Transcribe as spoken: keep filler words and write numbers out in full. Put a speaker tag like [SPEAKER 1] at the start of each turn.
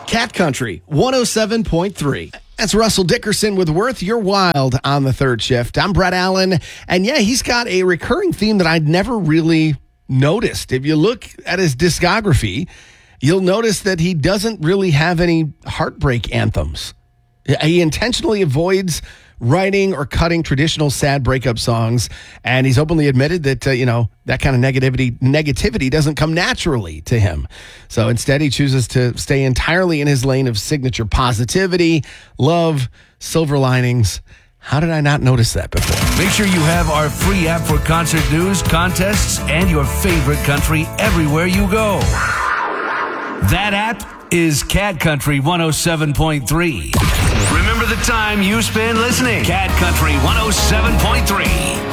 [SPEAKER 1] Cat Country one oh seven point three. That's Russell Dickerson with Worth Your Wild on the third shift. I'm Brett Allen, and yeah, he's got a recurring theme that I'd never really noticed. If you look at his discography, you'll notice that he doesn't really have any heartbreak anthems. He intentionally avoids writing or cutting traditional sad breakup songs, and he's openly admitted that uh, you know that kind of negativity negativity doesn't come naturally to him. So instead, he chooses to stay entirely in his lane of signature positivity, love, silver linings. How did I not notice that before?
[SPEAKER 2] Make sure you have our free app for concert news, contests, and your favorite country everywhere you go. That app is Cat Country one oh seven point three. Remember the time you spend listening. Cat Country one oh seven point three.